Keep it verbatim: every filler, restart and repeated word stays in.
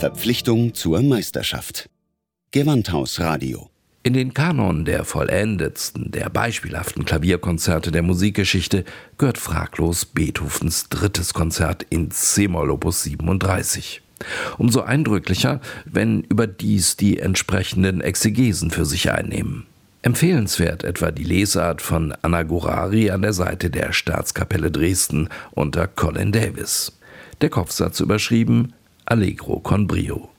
Verpflichtung zur Meisterschaft. Gewandhaus Radio. In den Kanon der vollendetsten, der beispielhaften Klavierkonzerte der Musikgeschichte gehört fraglos Beethovens drittes Konzert in C-Moll Opus siebenunddreißig. Umso eindrücklicher, wenn überdies die entsprechenden Exegesen für sich einnehmen. Empfehlenswert etwa die Lesart von Anna Gorari an der Seite der Staatskapelle Dresden unter Colin Davis. Der Kopfsatz überschrieben Allegro con brio.